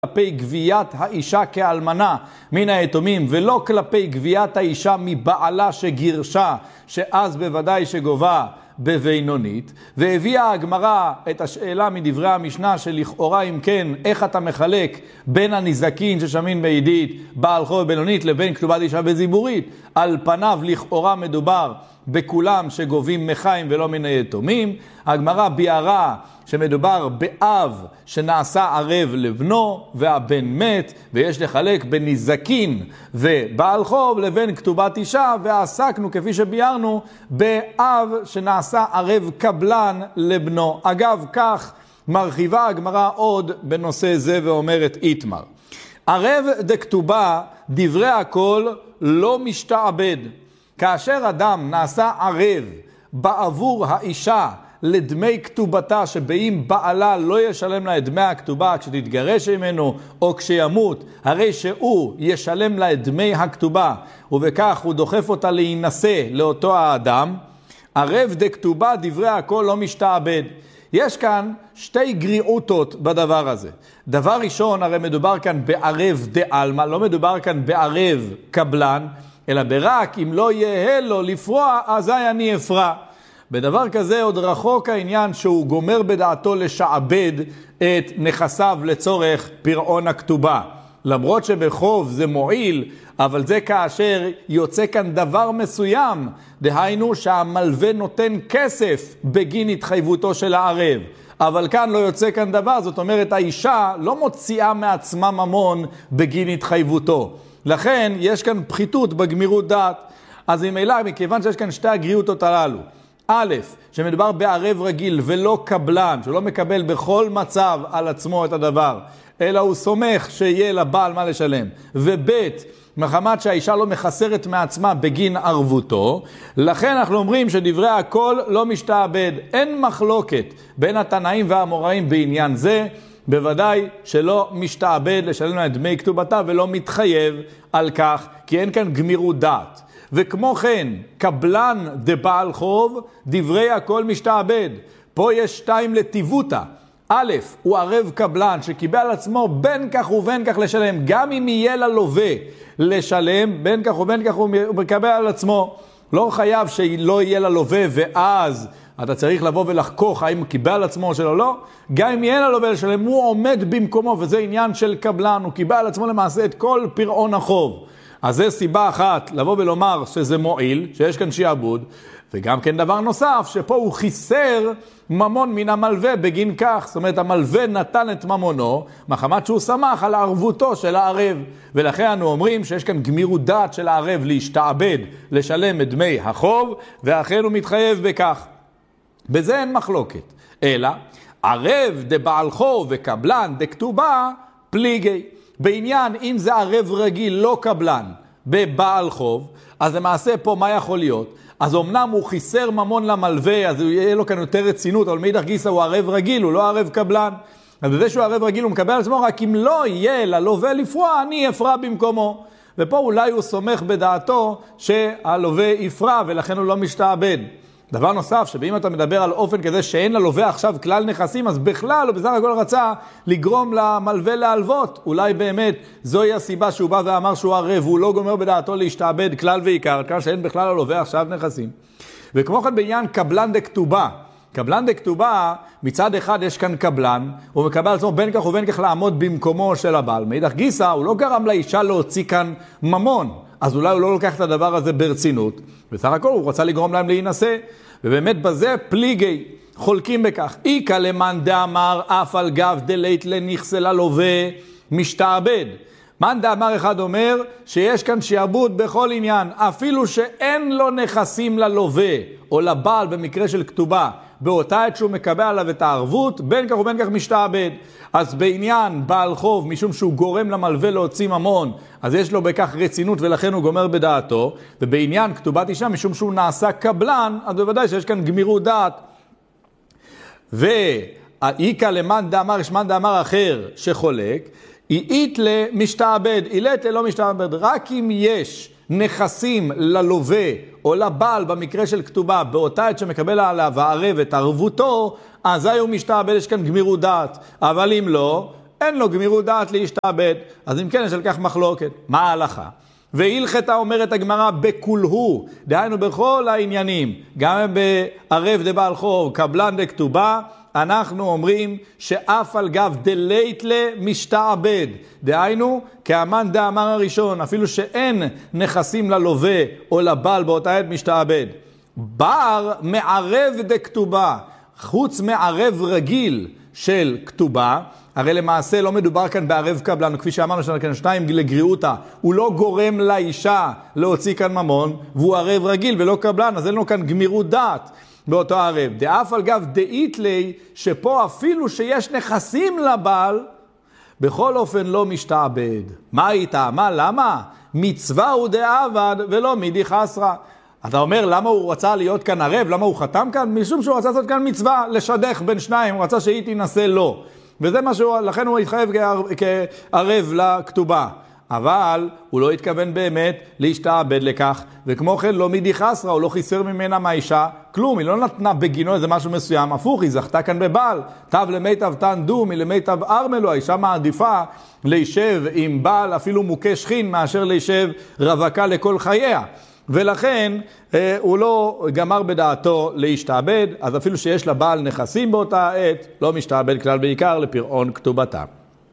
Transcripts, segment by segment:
כלפי גביית האישה כאלמנה מן היתומים, ולא כלפי גביית האישה מבעלה שגירשה, שאז בוודאי שגובה בבינונית. והביאה הגמרא את השאלה מדברי המשנה שלכאורה אם כן, איך אתה מחלק בין הנזקין ששמין בעידית בעל חוב בבינונית לבין כתובת אישה בזיבורית. על פניו לכאורה מדובר בכולם שגובים מחיים ולא מן היתומים. הגמרא ביארה שמדובר באב שנעשה ערב לבנו והבן מת, ויש לחלק בין נזקין ובעל חוב לבין כתובת אישה, ועסקנו כפי שביארנו באב שנעשה ערב קבלן לבנו. אגב, כך מרחיבה הגמרא עוד בנושא זה ואומרת איתמר. ערב דכתובה דברי הכל לא משתעבד. כאשר אדם נעשה ערב בעבור האישה לדמי כתובתה, שבאים בעלה לא ישלם לה את דמי הכתובה כשתתגרש ממנו או כשימות, הרי שהוא ישלם לה את דמי הכתובה, ובכך הוא דוחף אותה להינשא לאותו האדם. ערב דכתובה דברי הכל לא משתעבד. יש כאן שתי גריעותות בדבר הזה. דבר ראשון, הרי מדובר כאן בערב דעלמא, לא מדובר כאן בערב קבלן, אלא ברק אם לא יהיה לו לפרוע, אזי אני אפרע. בדבר כזה עוד רחוק העניין שהוא גומר בדעתו לשעבד את נכסיו לצורך פירעון הכתובה. למרות שבחוב זה מועיל, אבל זה כאשר יוצא כאן דבר מסוים, דהיינו שהמלווה נותן כסף בגין התחייבותו של הערב. אבל כאן לא יוצא כאן דבר, זאת אומרת האישה לא מוציאה מעצמה ממון בגין התחייבותו. לכן יש כאן פחיתות בגמירות דעת. אז ממילא, מכיוון שיש כאן שתי הגריעותות הללו, א', שמדובר בערב רגיל ולא קבלן, שלא מקבל בכל מצב על עצמו את הדבר, אלא הוא סומך שיהיה לבעל מה לשלם, וב', מחמת שהאישה לא מחסרת מעצמה בגין ערבותו, לכן אנחנו אומרים שדברי הכל לא משתעבד. אין מחלוקת בין התנאים והאמוראים בעניין זה, בוודאי שלא משתעבד לשלם לה את דמי כתובתה ולא מתחייב על כך, כי אין כאן גמירות דעת. וכמו כן, קבלן דבעל חוב, דברי הכל משתעבד. פה יש שתיים לטיבותה. א', הוא ערב קבלן שקיבל על עצמו בין כך ובין כך לשלם, גם אם יהיה ללווה לשלם, בין כך ובין כך הוא מקבל על עצמו. לא חייב שלא יהיה ללווה ואז אתה צריך לבוא ולחכוך האם הוא קיבל על עצמו או שלא, לא. גם אם יהיה ללווה לשלם, הוא עומד במקומו, וזה עניין של קבלן, הוא קיבל על עצמו למעשה את כל פירעון החוב. אז זה סיבה אחת לבוא ולומר שזה מועיל, שיש כאן שיעבוד, וגם כן דבר נוסף, שפה הוא חיסר ממון מן המלווה בגין כך. זאת אומרת, המלווה נתן את ממונו, מחמת שהוא שמח על ערבותו של הערב. ולכן אנו אומרים שיש כאן גמירות דעת של הערב להשתעבד, לשלם את דמי החוב, ואכן הוא מתחייב בכך. בזה אין מחלוקת. אלא, ערב דבעל חוב וקבלן דכתובה פליגי. בעניין, אם זה ערב רגיל, לא קבלן, בבעל חוב, אז למעשה פה מה יכול להיות? אז אמנם הוא חיסר ממון למלווה, אז יהיה לו כאן יותר רצינות, אבל מאידך גיסא הוא ערב רגיל, הוא לא ערב קבלן. אז בזה שהוא ערב רגיל הוא מקבל על עצמו, רק אם לא יהיה ללווה לפרוע, אני אפרע במקומו. ופה אולי הוא סומך בדעתו שהלווה יפרע, ולכן הוא לא משתעבד. דבר נוסף, שבאם אתה מדבר על אופן כזה שאין ללווה עכשיו כלל נכסים, אז בכלל הוא בסך הכל רצה לגרום למלווה להלוות. אולי באמת זוהי הסיבה שהוא בא ואמר שהוא ערב, והוא לא גומר בדעתו להשתעבד כלל ועיקר, כאן שאין בכלל ללווה עכשיו נכסים. וכמו כן בעניין קבלן דכתובה. קבלן דכתובה, מצד אחד יש כאן קבלן, הוא מקבל על עצמו בין כך ובין כך לעמוד במקומו של הבעל. מאידך גיסא, הוא לא גרם לאישה להוציא כאן ממון. אז אולי הוא לא לוקח את הדבר הזה ברצינות, בסך הכל הוא רוצה לגרום להם להינשא, ובאמת בזה פליגי חולקים בכך. איקה למאן דאמר אף על גב דלית לנכסה ללווה משתעבד. מאן דאמר אחד אומר שיש כאן שיעבוד בכל עניין, אפילו שאין לו נכסים ללווה או לבעל במקרה של כתובה, באותה עת שהוא מקבל עליו את הערבות, בין כך ובין כך משתעבד. אז בעניין בעל חוב, משום שהוא גורם למלווה להוציא ממון, אז יש לו בכך רצינות ולכן הוא גומר בדעתו, ובעניין כתובת אישה, משום שהוא נעשה קבלן, אז בוודאי שיש כאן גמירות דעת. ואיקה למאן דאמר, יש מאן דאמר אחר שחולק, אית למשתעבד, אילת לא משתעבד, רק אם יש נכסים ללווה או לבעל במקרה של כתובה, באותה עת שמקבל עליו הערב את ערבותו, אז הוא משתעבד, יש כאן גמירות דעת. אבל אם לא, אין לו גמירות דעת להשתעבד. אז אם כן, יש על כך מחלוקת. מה ההלכה? והלכתה אומרת הגמרא בכולהו, דהיינו בכל העניינים, גם בערב דבעל חוב, קבלן דכתובה, אנחנו אומרים שאף על גב דלייטלה משתעבד. דהיינו, כאמן דאמר הראשון, אפילו שאין נכסים ללווה או לבעל באותה עת משתעבד. בר מערב דכתובה, חוץ מערב רגיל של כתובה, הרי למעשה לא מדובר כאן בערב קבלן, כפי שאמרנו כאן שניים לגריעותה, הוא לא גורם לאישה להוציא כאן ממון, והוא ערב רגיל ולא קבלן, אז אין לו כאן גמירות דעת באותו ערב. דאף על גב דאית לי, שפה אפילו שיש נכסים לבעל, בכל אופן לא משתעבד. מה הייתה? מה? למה? מצווה הוא דעבד ולא מידי חסרה. אתה אומר, למה הוא רצה להיות כאן ערב? למה הוא חתם כאן? משום שהוא רצה לעשות כאן מצווה, לשדך בין שניים, הוא רצה שהיא תנסה לו. וזה מה שהוא, לכן הוא התחייב כערב לכתובה. אבל הוא לא התכוון באמת להשתעבד לכך, וכמו כן לא מידי חסרה, הוא לא חיסר ממנה מהאישה, כלום, היא לא נתנה בגינו איזה משהו מסוים, הפוך, היא זכתה כאן בבעל, תו למיטב תן דומי למיטב ארמלו, האישה מעדיפה להישב עם בעל אפילו מוכה שכין, מאשר להישב רווקה לכל חייה. ולכן הוא לא גמר בדעתו להשתעבד, אז אפילו שיש לבעל נכסים באותה עת, לא משתעבד כלל בעיקר לפרעון כתובתה.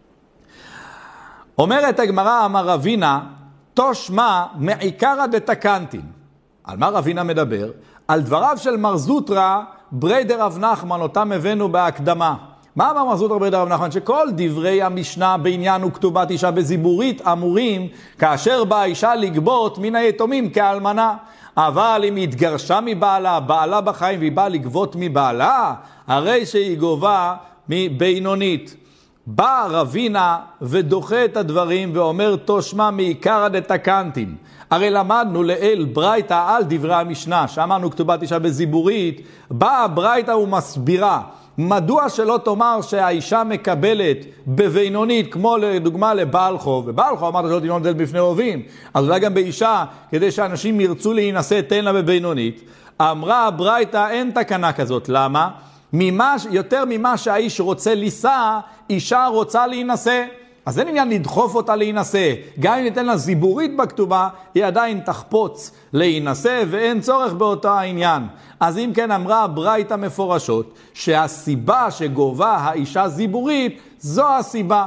אומרת הגמרא, אמר רבינה, תושמע מעיקרא דתקנטין. על מה רבינה מדבר? על דבריו של מר זוטרא בריידר רב נחמן, אותם הבאנו בהקדמה. מה אמר מר זוטרא בריידר רב נחמן? שכל דברי המשנה בעניין וכתובת אישה בזיבורית אמורים כאשר באה אישה לגבות מן היתומים כאלמנה. אבל אם היא התגרשה מבעלה, בעלה בחיים והיא באה לגבות מבעלה, הרי שהיא גובה מבינונית. בא רבינה ודוחה את הדברים ואומר תושמע מעיקרא דתקנטין. הרי למדנו לאל ברייתא על דברי המשנה, שאמרנו כתובת אישה בזיבורית, באה ברייתא ומסבירה. מדוע שלא תאמר שהאישה מקבלת בבינונית, כמו לדוגמה לבעל חוב, ובעל חוב אמרת שלא תינון דלת בפני רובים, אז אולי גם באישה, כדי שאנשים ירצו להינשא, תן לה בבינונית. אמרה ברייתא אין תקנה כזאת, למה? יותר ממה שהאיש רוצה לישא, אישה רוצה להינשא. אז אין עניין לדחוף אותה להינשא. גם אם ניתן לה זיבורית בכתובה, היא עדיין תחפוץ להינשא, ואין צורך באותו העניין. אז אם כן אמרה ברייתא מפורשות, שהסיבה שגובה האישה זיבורית, זו הסיבה.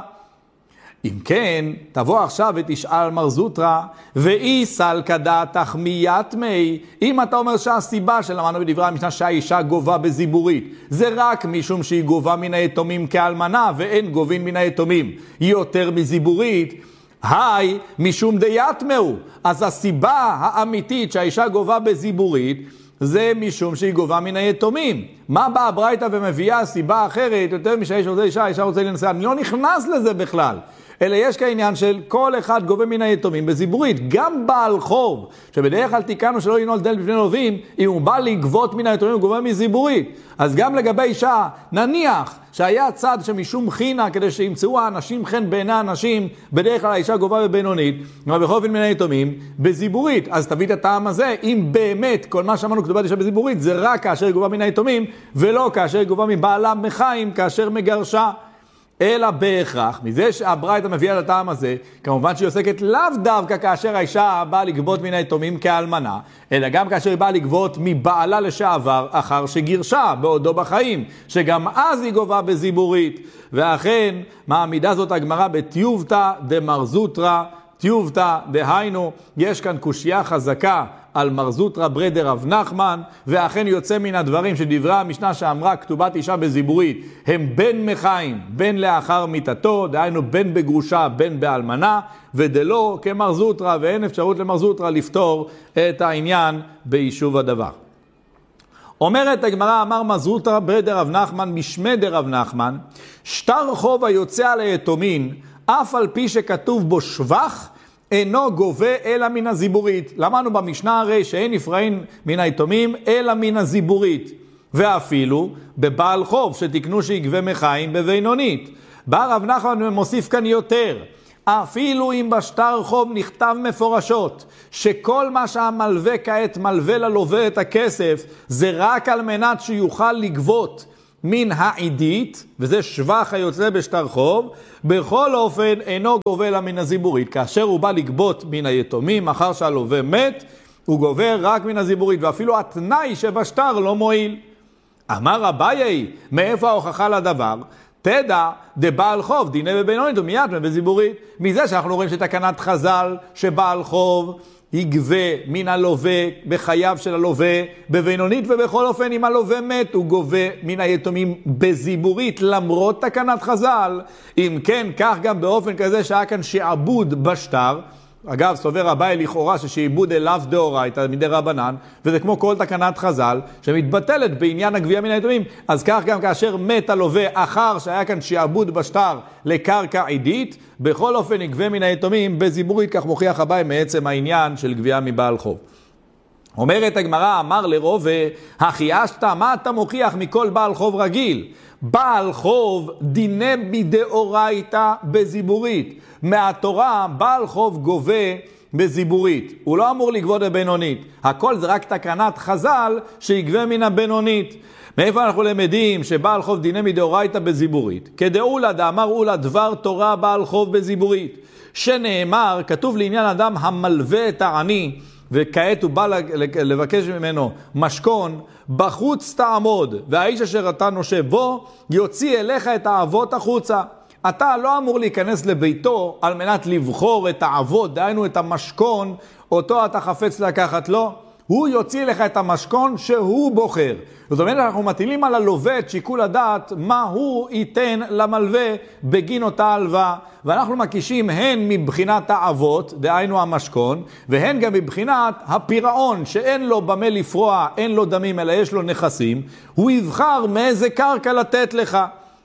אם כן, תבוא עכשיו ותשאל מר זוטרא, ואי סלקא דעתך מיתמי, אם אתה אומר שהסיבה שלמדנו בדברי המשנה שהאישה גובה בזיבורית, זה רק משום שהיא גובה מן היתומים כאלמנה, ואין גובין מן היתומים יותר מזיבורית, היי משום דיתמהו. אז הסיבה האמיתית שהאישה גובה בזיבורית, זה משום שהיא גובה מן היתומים. מה באה ברייתא ומביאה סיבה אחרת, יותר משהאיש רוצה אישה, האישה רוצה להינשא? אני לא נכנס לזה בכלל. אלא יש כעניין של כל אחד גובה מן היתומים בזיבורית. גם בעל חוב, שבדרך כלל תיקנו שלא ינעול דלת בפני לווים, אם הוא בא לגבות מן היתומים, הוא גובה מזיבורית. אז גם לגבי אישה, נניח שהיה צד שמשום חינה, כדי שימצאו האנשים חן בעיני האנשים, בדרך כלל האישה גובה בבינונית, אבל בכל מן היתומים בזיבורית. אז תביא את הטעם הזה, אם באמת כל מה שאמרנו כתובת אישה בזיבורית, זה רק כאשר גובה מן היתומים, ולא כאשר גובה מבעלה מחיים, כאשר מגרשה. אלא בהכרח, מזה שהברייתא מביאה את הטעם הזה, כמובן שהיא עוסקת לאו דווקא כאשר האישה באה לגבות מן היתומים כאלמנה, אלא גם כאשר היא באה לגבות מבעלה לשעבר אחר שגירשה בעודו בחיים, שגם אז היא גובה בזיבורית. ואכן מעמידה זאת הגמרא בתיובתא דמר זוטרא, תיובתא דהיינו, יש כאן קושיה חזקה על מר זוטרא בריידר רב נחמן, ואכן יוצא מן הדברים שדברי המשנה שאמרה כתובת אישה בזיבורית הם בין מחיים בין לאחר מיתתו, דהיינו בין בגרושה בין באלמנה, ודלא כמר זוטרא, ואין אפשרות למר זוטרא לפתור את העניין ביישוב הדבר. אומרת הגמרא, אמר מר זוטרא בריידר רב נחמן משמי דרב נחמן, שטר חוב היוצא על היתומין אף על פי שכתוב בו שבח, אינו גובה אלא מן הזיבורית. למדנו במשנה הרי שאין נפרעין מן היתומים אלא מן הזיבורית. ואפילו בבעל חוב שתקנו שיגבה מחיים בבינונית. בא רב נחמן מוסיף כאן יותר. אפילו אם בשטר חוב נכתב מפורשות שכל מה שהמלווה כעת מלווה ללווה את הכסף, זה רק על מנת שיוכל לגבות מן העידית, וזה שבח היוצא בשטר חוב, בכל אופן אינו גובה לה מן הזיבורית. כאשר הוא בא לגבות מן היתומים, אחר שהלווה מת, הוא גובה רק מן הזיבורית, ואפילו התנאי שבשטר לא מועיל. אמר אביי, מאיפה ההוכחה לדבר? תדע, דבעל חוב, דיני בבינונית ומיד בזיבורית. מזה שאנחנו רואים שתקנת חז"ל, שבעל חוב יגבה מן הלווה בחייו של הלווה בבינונית, ובכל אופן אם הלווה מת הוא גובה מן היתומים בזיבורית למרות תקנת חז"ל. אם כן, כך גם באופן כזה שהיה כאן שעבוד בשטר. אגב, סובר אביי לכאורה ששעבוד אליו דאורייתא מדי רבנן, וזה כמו כל תקנת חז"ל שמתבטלת בעניין הגבייה מן היתומים. אז כך גם כאשר מת הלווה אחר שהיה כאן שעבוד בשטר לקרקע עידית, בכל אופן יגבה מן היתומים בזיבורית, כך מוכיח אביי מעצם העניין של גבייה מבעל חוב. אומרת הגמרא, אמר לרובה, החיישת, מה אתה מוכיח מכל בעל חוב רגיל? בעל חוב דיני מדאורייתא בזיבורית. מהתורה בעל חוב גובה בזיבורית. הוא לא אמור לגבות בבינונית. הכל זה רק תקנת חז"ל שיגבה מן הבינונית. מאיפה אנחנו למדים שבעל חוב דיני מדאורייתא בזיבורית? כדאולה דאמר אולה דבר תורה בעל חוב בזיבורית. שנאמר, כתוב לעניין אדם המלווה את העני, וכעת הוא בא לבקש ממנו משכון, בחוץ תעמוד, והאיש אשר אתה נושב בו, יוציא אליך את האבות החוצה. אתה לא אמור להיכנס לביתו על מנת לבחור את האבות, דהיינו את המשכון, אותו אתה חפץ לקחת לו. הוא יוציא לך את המשכון שהוא בוחר. זאת אומרת, אנחנו מטילים על הלווה את שיקול הדעת מה הוא ייתן למלווה בגין אותה הלוואה. ואנחנו מקישים הן מבחינת האבות, דהיינו המשכון, והן גם מבחינת הפירעון, שאין לו במה לפרוע, אין לו דמים, אלא יש לו נכסים. הוא יבחר מאיזה קרקע לתת לך.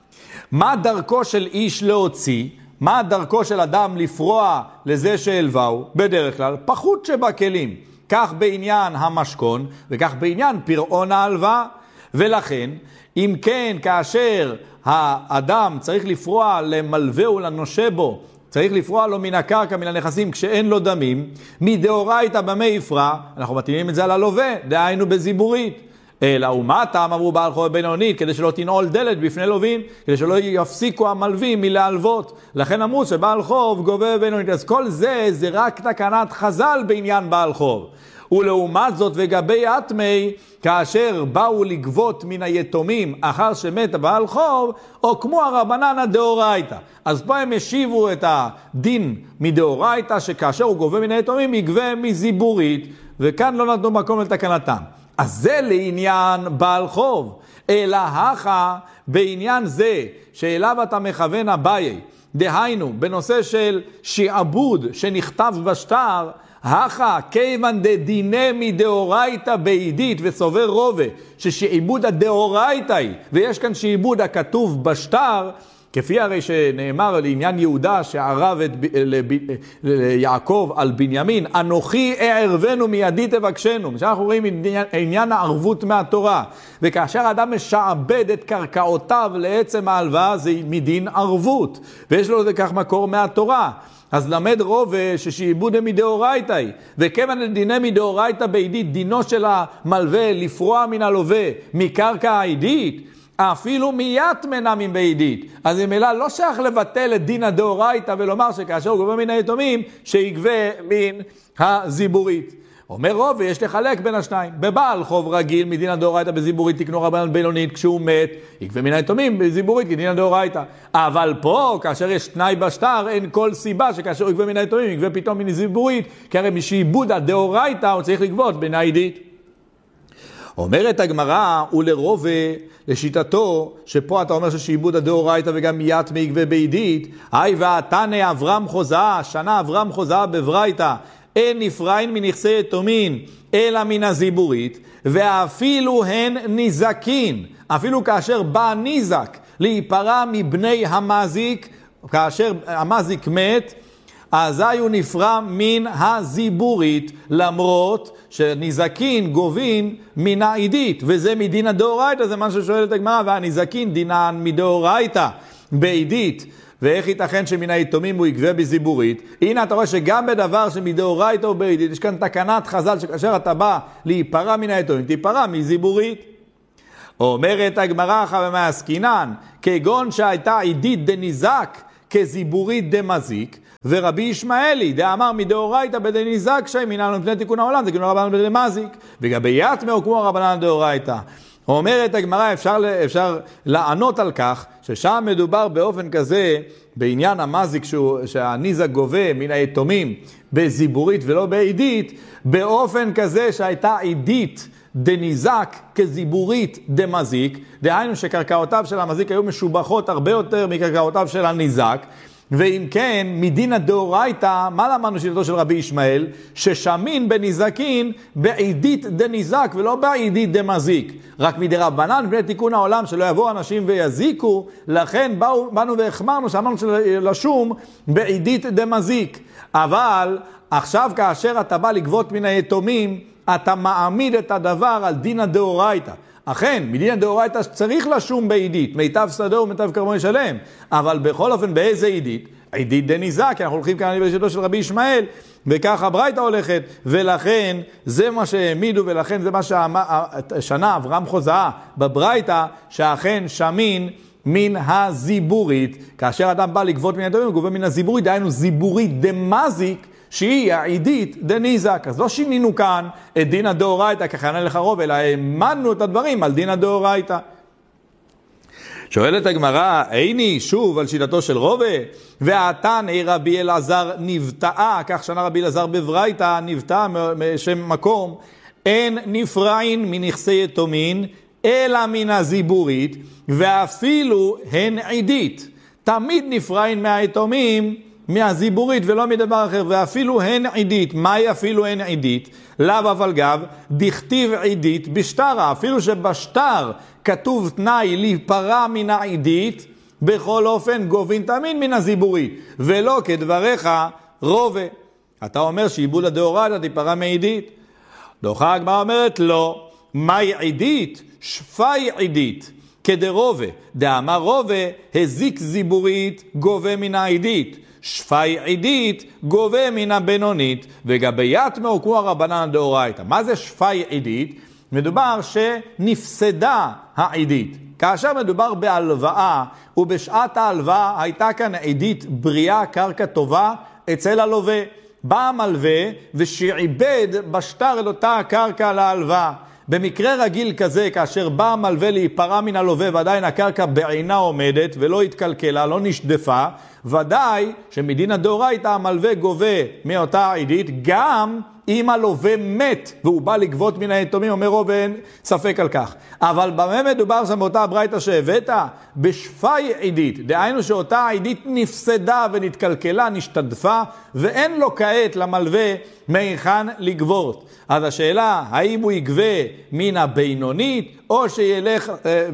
מה דרכו של איש להוציא? מה דרכו של אדם לפרוע לזה שהלווהו? בדרך כלל, פחות שבכלים. כך בעניין המשכון, וכך בעניין פירעון ההלוואה. ולכן, אם כן, כאשר האדם צריך לפרוע למלווה ולנושה בו, צריך לפרוע לו מן הקרקע, מן הנכסים, כשאין לו דמים, מדאורייתא במה יפרע, אנחנו מתאימים את זה על הלווה, דהיינו בזיבורית. אלא ומה טעם אמרו בעל חוב בינונית, כדי שלא תנעול דלת בפני לווים, כדי שלא יפסיקו המלווים מלהלוות. לכן אמרו שבעל חוב גובה בינונית. אז כל זה רק תקנת חז"ל בעניין בעל חוב. ולעומת זאת וגבי יתמי, כאשר באו לגבות מן היתומים אחר שמת בעל חוב, או כמו הרבנן הדאורייתא. אז פה הם השיבו את הדין מדאורייתא, שכאשר הוא גובה מן היתומים יגבה מזיבורית, וכאן לא נתנו מקום לתקנתם. אז זה לעניין בעל חוב. אלא הכה בעניין זה שאליו אתה מכוון אביי, דהיינו בנושא של שעבוד שנכתב בשטר, הכה כיוון דדיני מדאורייתא בעידית, וסובר רובה ששעבוד הדאורייתא היא, ויש כאן שעבוד הכתוב בשטר, כפי הרי שנאמר לעניין יהודה שערב ליעקב על בנימין, אנוכי אערבנו מידי תבקשנו. שאנחנו רואים עניין הערבות מהתורה, וכאשר אדם משעבד את קרקעותיו לעצם ההלוואה, זה מדין ערבות, ויש לו כך מקור מהתורה. אז למד רובה ששעבוד מדאורייתא היא, וכיוון לדיני מדאורייתא בעידית, דינו של המלווה לפרוע מן הלווה מקרקע העידית, אפילו מיתמנה מבעידית. אז ממילא לא שייך לבטל את דין הדאורייתא ולומר שכאשר הוא גובה מן היתומים שיגבה מן הזיבורית. אומר רובה, יש לחלק בין השניים. בבעל חוב רגיל מדין הדאורייתא בזיבורית תקנו רבנן בינונית, כשהוא מת יגבה מן היתומים בזיבורית כדין הדאורייתא. אבל פה כאשר יש תנאי בשטר, אין כל סיבה שכאשר הוא יגבה מן היתומים יגבה פתאום מן זיבורית, כי הרי משעבוד הדאורייתא הוא צריך לגבות בין העידית. אומרת הגמרא, ולרובה לשיטתו, שפה אתה אומר ששעבוד הדאורייתא וגם יתמי יגבה בעידית, היי ועתני אברהם חוזאה, שנה אברהם חוזאה בברייתא, אין נפרעין מנכסי יתומין, אלא מן הזיבורית, ואפילו הן נזקין, אפילו כאשר בא נזק להיפרע מבני המזיק, כאשר המזיק מת, אזי הוא נפרע מן הזיבורית, למרות שנזקין גובין מן העידית, וזה מדין הדאורייתא, זה מה ששואלת הגמרא, והנזקין דינן מדאורייתא בעידית, ואיך ייתכן שמן היתומים הוא יגבה בזיבורית? הנה אתה רואה שגם בדבר שמדאורייתא או בעידית, יש כאן תקנת חז"ל שכאשר אתה בא להיפרע מן היתומים, תיפרע מזיבורית. אומרת הגמרא חבמה עסקינן, כגון שהייתה עידית דניזק כזיבורית דמזיק, ורבי ישמעאלי דאמר מדאורייתא בדניזק שמינן לפני תיקון העולם, תיקון הרבנן בדמזיק, וגבי יתמאו כמו הרבנן דאורייתא. אומרת הגמרא, אפשר לענות על כך, ששם מדובר באופן כזה, בעניין המזיק שהניזק גובה מן היתומים בזיבורית ולא בעידית, באופן כזה שהייתה עידית דניזק כזיבורית דמזיק, דהיינו שקרקעותיו של המזיק היו משובחות הרבה יותר מקרקעותיו של הניזק, ואם כן, מדין הדאורייתא, מה למדנו שיטתו של רבי ישמעאל? ששמין בניזקין בעידית דניזק ולא בעידית דמזיק. רק מדרבנן בני תיקון העולם שלא יבואו אנשים ויזיקו, לכן באנו והחמרנו שאמרנו לשום בעידית דמזיק. אבל עכשיו כאשר אתה בא לגבות מן היתומים, אתה מעמיד את הדבר על דין הדאורייתא. אכן, מדין הדאורייתא צריך לשום בעידית, מיטב שדהו ומיטב כרמו ישלם. אבל בכל אופן, באיזה עידית? עידית דניזק, אנחנו הולכים כאן בשיטתו של רבי ישמעאל, וכך הברייתא הולכת, ולכן זה מה שהעמידו, ולכן זה מה ששנה אברהם חוזאה בברייתא, שאכן שמין מן הזיבורית. כאשר אדם בא לגבות מן היתומים, הוא גובה מן הזיבורית, דהיינו זיבורית דמזיק, שהיא העידית דניזק. אז לא שינינו כאן את דין הדאורייתא ככהנה לך רוב, אלא העמדנו את הדברים על דין הדאורייתא. שואלת הגמרא, איני שוב על שיטתו של רובה, והתן רבי אלעזר נבטאה, כך שנה רבי אלעזר בברייתא, נבטאה משם מקום, אין נפרעין מנכסי יתומין, אלא מן הזיבורית, ואפילו הן עידית. תמיד נפרעין מהיתומים, מהזיבורית ולא מדבר אחר, ואפילו הן עידית. מהי אפילו הן עידית? לאו אבל גב, דכתיב עידית בשטרה, אפילו שבשטר כתוב תנאי להיפרע מן העידית, בכל אופן גובין תמיד מן הזיבורית, ולא כדבריך רובה. אתה אומר שעיבוד הדאורייתא תיפרע מעידית. דוחה הגמרא אומרת לא, מהי עידית? שפי עידית. כדרובה, דאמר רובה, הזיק זיבורית גובה מן העידית. שפי עידית גובה מן הבינונית, וגבי יתמאו כמו הרבנן דאורייתא. מה זה שפי עידית? מדובר שנפסדה העידית. כאשר מדובר בהלוואה, ובשעת ההלוואה הייתה כאן עידית בריאה, קרקע טובה אצל הלווה. בא המלווה ושעיבד בשטר את אותה הקרקע להלוואה. במקרה רגיל כזה, כאשר בא המלווה להיפרע מן הלווה ועדיין הקרקע בעינה עומדת ולא התקלקלה, לא נשדפה, ודאי שמדין הדאורייתא המלווה גובה מאותה עידית, גם אם הלווה מת והוא בא לגבות מן היתומים, אומר רוב ואין ספק על כך. אבל במה מדובר שם באותה הברייתא שהבאת? בשפי עידית, דהיינו שאותה עידית נפסדה ונתקלקלה, נשתדפה, ואין לו כעת למלווה מהיכן לגבות. אז השאלה, האם הוא יגבה מן הבינונית, או שילך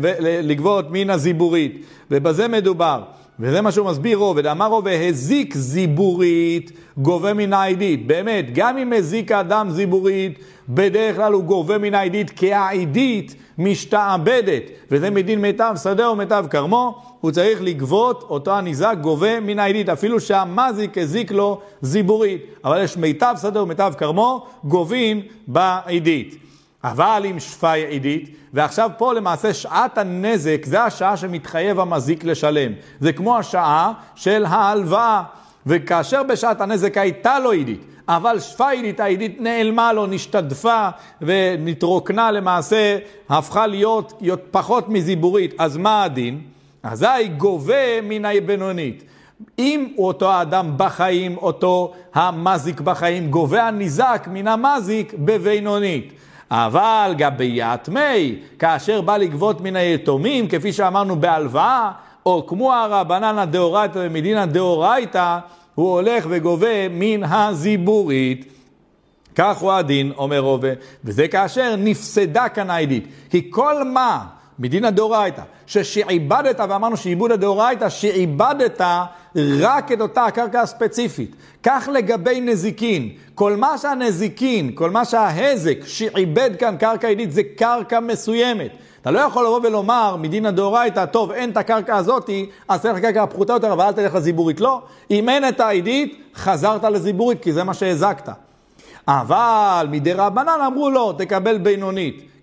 לגבות מן הזיבורית? ובזה מדובר. וזה מה שהוא מסביר רובד. אמר רובד, הזיק זיבורית, גובה מן העידית. באמת, גם אם הזיק האדם זיבורית, בדרך כלל הוא גובה מן העידית, כי העידית משתעבדת. וזה מדין מיטב שדהו ומיטב כרמו, הוא צריך לגבות אותו הניזק גובה מן העידית, אפילו שהמזיק הזיק לו זיבורית. אבל יש מיטב שדהו ומיטב כרמו, גובים בעידית. אבל עם שפי עידית, ועכשיו פה למעשה שעת הנזק, זה השעה שמתחייב המזיק לשלם. זה כמו השעה של ההלוואה, וכאשר בשעת הנזק הייתה לו עידית, אבל שפי עידית, העידית נעלמה לו, נשתדפה ונתרוקנה למעשה, הפכה להיות פחות מזיבורית. אז מה הדין? אזי גובה מן הבינונית. אם אותו האדם בחיים, אותו המזיק בחיים, גובה הניזק מן המזיק בבינונית. אבל גבי יתמי, כאשר בא לגבות מן היתומים, כפי שאמרנו בהלוואה, או כמו הרבנן הדאורייתא ומדין הדאורייתא, הוא הולך וגובה מן הזיבורית. כך הוא הדין, אומר רובה, וזה כאשר נפסדה כאן העידית. כי כל מה מדין הדאורייתא, ששעיבדת, ואמרנו שעיבוד הדאורייתא, שעיבדת רק את אותה הקרקע הספציפית. כך לגבי נזיקין, כל מה שהנזיקין, כל מה שההזק שעיבד כאן קרקע עידית, זה קרקע מסוימת. אתה לא יכול לבוא ולומר, מדין הדאורייתא, טוב, אין את הקרקע הזאת, אז תלך לקרקע הפחותה יותר, אבל אל תלך לזיבורית. לא, אם אין את העידית, חזרת לזיבורית, כי זה מה שהזקת. אבל מדי רבנן אמרו לו, תקבל בינונית.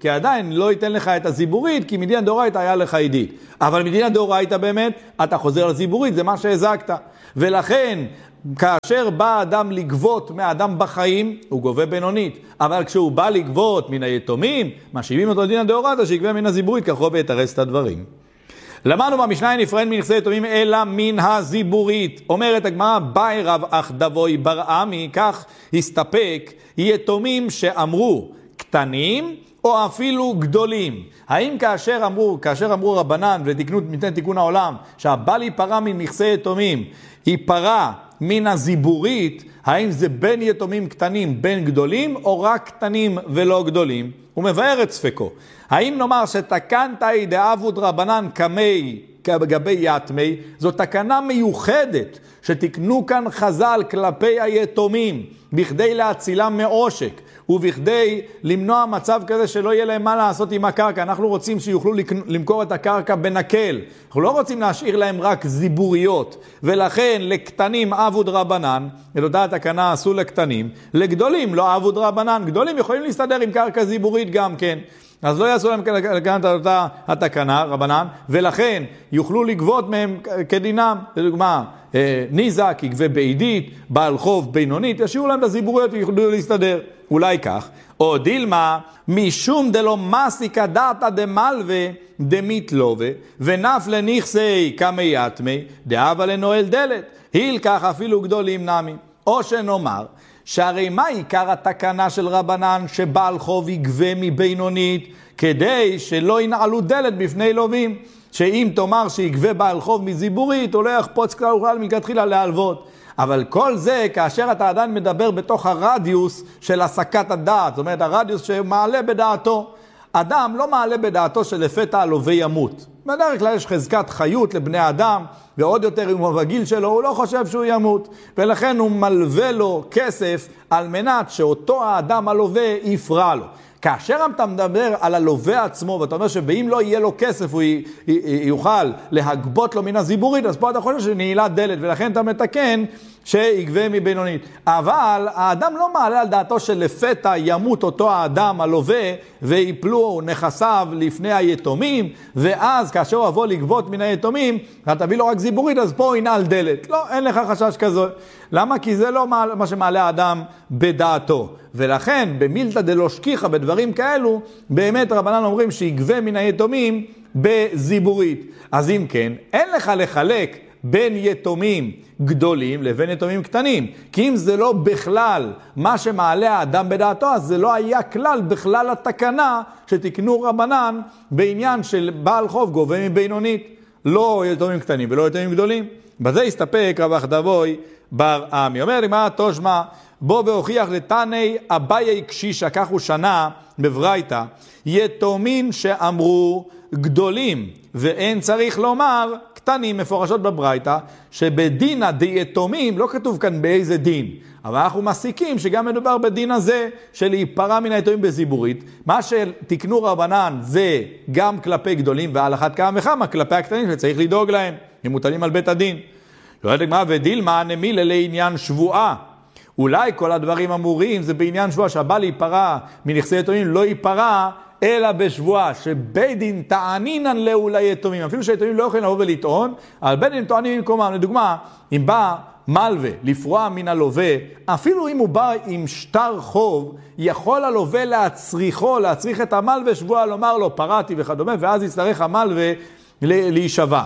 כי עדיין לא ייתן לך את הזיבורית, כי מדין דאורייתא היה לך עידית. אבל מדין דאורייתא באמת, אתה חוזר לזיבורית, זה מה שהזקת. ולכן, כאשר בא אדם לגבות מהאדם בחיים, הוא גובה בינונית. אבל כשהוא בא לגבות מן היתומים, משיבים אותו דין דאורייתא שיגבה מן הזיבורית, ככה ויתרס את הדברים. למדנו במשנה נפרד מנכסי יתומים אלא מן הזיבורית. אומרת הגמרא, באי רב אחדבוי בר עמי, כך הסתפק יתומים שאמרו קטנים או אפילו גדולים. האם כאשר אמרו רבנן ותקנו מתן תיקון העולם שהבעל ייפרע מנכסי יתומים ייפרע מן הזיבורית, האם זה בין יתומים קטנים בין גדולים או רק קטנים ולא גדולים? הוא מבאר את ספקו. האם נאמר שתקנתאי דאבוד רבנן כמי כגבי יתמי, זו תקנה מיוחדת שתקנו כאן חז"ל כלפי היתומים בכדי להצילם מעושק ובכדי למנוע מצב כזה שלא יהיה להם מה לעשות עם הקרקע. אנחנו רוצים שיוכלו למכור את הקרקע בנקל, אנחנו לא רוצים להשאיר להם רק זיבוריות, ולכן לקטנים אבוד רבנן, את אותה התקנה עשו לקטנים, לגדולים לא אבוד רבנן. גדולים יכולים להסתדר עם קרקע זיבורית גם כן, אז לא יעשו להם לקנת אותה התקנה, רבנן, ולכן יוכלו לגבות מהם כדינם. לדוגמה, ניזק יגבה בעידית, בעל חוב בינונית, ישאירו להם את הזיבוריות ויוכלו להסתדר. אולי כך, או דילמה, משום דלא מסיקה דעתא דמלווה דמיתלווה, ונף לנכסי כמי יתמי, דאבה לנועל דלת, היל כך אפילו גדולים נמי. או שנאמר, שהרי מה עיקר התקנה של רבנן שבעל חוב יגבה מבינונית, כדי שלא ינעלו דלת בפני לווים, שאם תאמר שיגבה בעל חוב מזיבורית, הוא לא יחפוץ כלל וכלל מלכתחילה להלוות. אבל כל זה כאשר אתה עדיין מדבר בתוך הרדיוס של הסקת הדעת, זאת אומרת הרדיוס שמעלה בדעתו. אדם לא מעלה בדעתו שלפתע הלווה ימות. בדרך כלל יש חזקת חיות לבני אדם, ועוד יותר אם הוא בגיל שלו, הוא לא חושב שהוא ימות, ולכן הוא מלווה לו כסף על מנת שאותו האדם הלווה יפרע לו. כאשר אתה מדבר על הלווה עצמו, ואתה אומר שבאם לא יהיה לו כסף, הוא יוכל להגבות לו מן הזיבורית, אז פה אתה חושב שנעילה דלת, ולכן אתה מתקן שיגבה מבינונית. אבל האדם לא מעלה על דעתו שלפתע ימות אותו האדם הלווה, ויפלו נכסיו לפני היתומים, ואז כאשר הוא יבוא לגבות מן היתומים, אתה תביא לו רק זיבורית, אז פה הוא ינעל דלת. לא, אין לך חשש כזה. למה? כי זה לא מה שמעלה האדם בדעתו. ולכן במילתא דלא שכיחא בדברים כאלו, באמת רבנן אומרים שיגבה מן היתומים בזיבורית. אז אם כן, אין לך לחלק בין יתומים גדולים לבין יתומים קטנים. כי אם זה לא בכלל מה שמעלה האדם בדעתו, אז זה לא היה כלל בכלל התקנה שתקנו רבנן בעניין של בעל חוב גובה מבינונית. לא יתומים קטנים ולא יתומים גדולים. בזה הסתפק רב אחדבוי בר עמי. אומר לי מה תושמע, בוא והוכיח לתני אביי קשישא, כך הוא שנה בברייתא, יתומים שאמרו גדולים, ואין צריך לומר קטנים, מפורשות בברייתא, שבדינא דיתומים, לא כתוב כאן באיזה דין, אבל אנחנו מסיקים שגם מדובר בדין הזה של להיפרע מן היתומים בזיבורית. מה שתקנו רבנן זה גם כלפי גדולים, ועל אחת כמה וכמה כלפי הקטנים שצריך לדאוג להם, הם מוטלים על בית הדין. לא יודעת מה, ודילמה נמילה לעניין שבועה. אולי כל הדברים אמורים זה בעניין שבועה, שהבעל ייפרע מנכסי יתומים לא ייפרע אלא בשבועה, שבית דין טענינן לאולי יתומים, אפילו שהיתומים לא יכולים לבוא ולטעון, אבל בית דין טוענים במקומם. לדוגמה, אם בא מלווה לפרוע מן הלווה, אפילו אם הוא בא עם שטר חוב, יכול הלווה להצריך את המלווה שבועה, לומר לו פרעתי וכדומה, ואז יצטרך המלווה להישבע.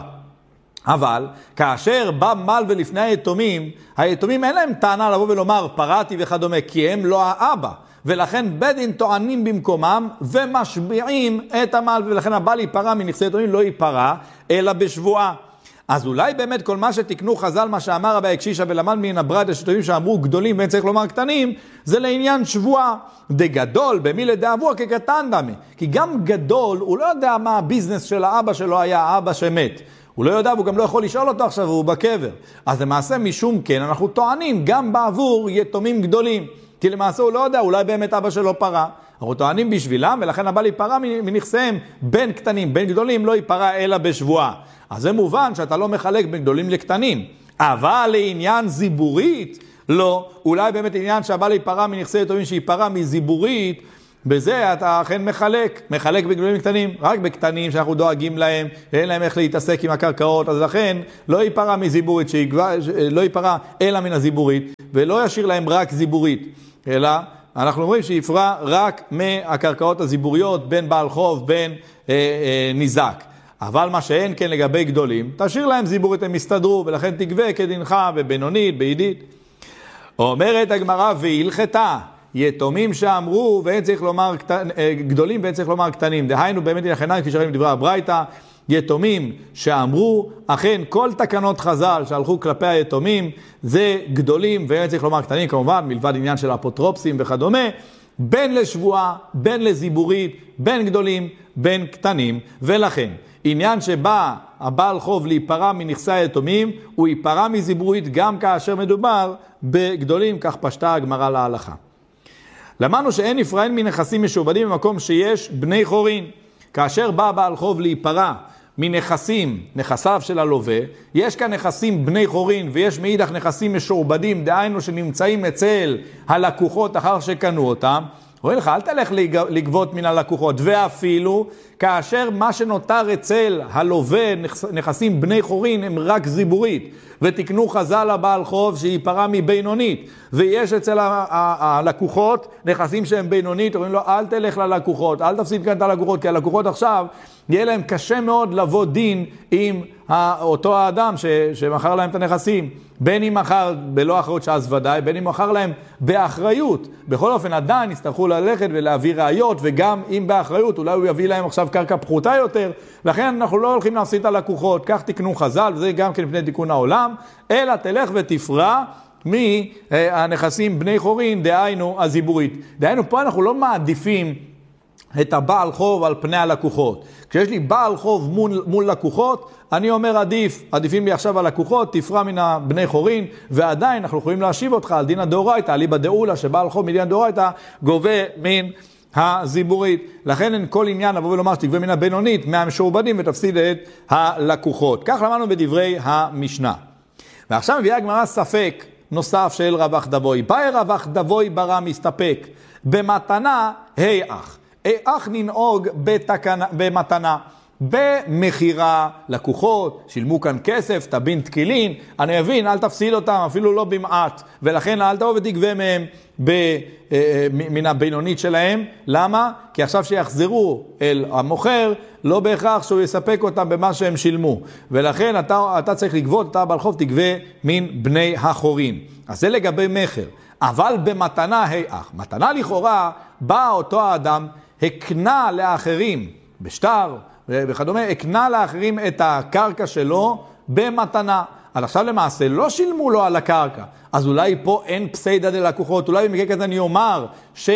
אבל כאשר בא מלווה לפני היתומים, היתומים אין להם טענה לבוא ולומר פרעתי וכדומה, כי הם לא האבא. ולכן בית דין טוענים במקומם ומשביעים את המלווה, ולכן הבעל ייפרע מנכסי יתומים לא ייפרע, אלא בשבועה. אז אולי באמת כל מה שתקנו חז"ל, מה שאמר רבי קשישא ולמד מן הברייתא שתויים שאמרו גדולים ואין צריך לומר קטנים, זה לעניין שבועה. דגדול במילי דאבוה כקטן דמי. כי גם גדול, הוא לא יודע מה הביזנס של האבא שלו היה, האבא שמת. הוא לא יודע, והוא גם לא יכול לשאול אותו עכשיו, והוא בקבר. אז למעשה משום כן, אנחנו טוענים גם בעבור יתומים גדולים. כי למעשה הוא לא יודע, אולי באמת אבא שלו פרע. אנחנו טוענים בשבילם, ולכן הבעל ייפרע מנכסיהם בין קטנים, בין גדולים, לא ייפרע אלא בשבועה. אז זה מובן שאתה לא מחלק בין גדולים לקטנים. אבל לעניין זיבורית, לא. אולי באמת עניין שהבעל ייפרע מנכסי יתומים, שיפרע מזיבורית, בזה אתה אכן מחלק בגדולים קטנים, רק בקטנים שאנחנו דואגים להם, אין להם איך להתעסק עם הקרקעות, אז לכן לא ייפרע מזיבורית, לא ייפרע אלא מן הזיבורית, ולא ישאיר להם רק זיבורית, אלא אנחנו אומרים שיפרע רק מהקרקעות הזיבוריות, בין בעל חוב, בין ניזק. אבל מה שאין כן לגבי גדולים, תשאיר להם זיבורית, הם יסתדרו, ולכן תגבה כדינך בבינונית, בעידית. אומרת הגמרא, והלכתה, יתומים שאמרו, ואין צריך לומר גדולים, ואין צריך לומר קטנים. דהיינו באמת הנחנן כשרים דברי הברייתא, יתומים שאמרו, אכן כל תקנות חז"ל שהלכו כלפי היתומים, זה גדולים, ואין צריך לומר קטנים, כמובן, מלבד עניין של אפוטרופסים וכדומה, בין לשבועה, בין לזיבורית, בין גדולים, בין קטנים, ולכן, עניין שבא הבעל חוב להיפרע מנכסי היתומים, הוא ייפרע מזיבורית גם כאשר מדובר בגדולים, כך פשטה הגמרא להלכה. למדנו שאין נפרעין מנכסים משועבדים במקום שיש בני חורין. כאשר בא בעל חוב להיפרע נכסיו של הלווה, יש כאן נכסים בני חורין ויש מאידך נכסים משועבדים, דהיינו שנמצאים אצל הלקוחות אחר שקנו אותם, רואה לך, אל תלך לגבות מן הלקוחות, ואפילו כאשר מה שנותר אצל הלווה, נכסים בני חורין, הם רק זיבורית, ותקנו חז"ל לבעל חוב שיפרע מבינונית, ויש אצל הלקוחות נכסים שהם בינונית, אומרים לו, אל תלך ללקוחות, אל תפסיד כאן את הלקוחות, כי הלקוחות עכשיו, יהיה להם קשה מאוד לבוא דין עם אותו האדם שמכר להם את הנכסים, בין אם מכר בלא אחריות שאז ודאי, בין אם מכר להם באחריות. בכל אופן עדיין יצטרכו ללכת ולהביא ראיות, וגם אם באחריות אולי הוא יביא להם עכשיו קרקע פחותה יותר, לכן אנחנו לא הולכים להפסיד את הלקוחות, כך תקנו חז"ל, וזה גם כן לפני תיקון העולם, אלא תלך ותפרע מהנכסים בני חורין, דהיינו הזיבורית. דהיינו פה אנחנו לא מעדיפים את הבעל חוב על פני הלקוחות. כשיש לי בעל חוב מול לקוחות, אני אומר עדיפים לי עכשיו הלקוחות, תפרע מן הבני חורין, ועדיין אנחנו יכולים להשיב אותך על דין הדאורייתא, אליבא דאולא, שבעל חוב מדין הדאורייתא גובה מן הזיבורית. לכן אין כל עניין לבוא ולומר שתגבה מן הבינונית, מהמשועבדים ותפסיד את הלקוחות. כך למדנו בדברי המשנה. ועכשיו מביאה הגמרא ספק נוסף של רווח דבוי. באי רווח דבוי ברא מסתפק במתנה היאך. איך ננהוג במתנה? במחירה, לקוחות, שילמו כאן כסף, טבין תקילין, אני מבין, אל תפסיד אותם, אפילו לא במעט, ולכן אל תבוא ותגבה מהם מן הבינונית שלהם. למה? כי עכשיו שיחזרו אל המוכר, לא בהכרח שהוא יספק אותם במה שהם שילמו, ולכן אתה צריך לגבות, אתה בעל חוב תגבה מן בני החורין. אז זה לגבי מחר. אבל במתנה מתנה לכאורה, בא אותו האדם, הקנה לאחרים, בשטר וכדומה, הקנה לאחרים את הקרקע שלו במתנה. אז עכשיו למעשה לא שילמו לו על הקרקע, אז אולי פה אין פסיידא דלקוחות, אולי במקרה כזה אני אומר